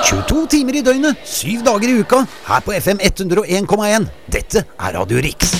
22 timer i døgnet, 7 dager i uka, her på FM 101,1. Dette er Radio Riks.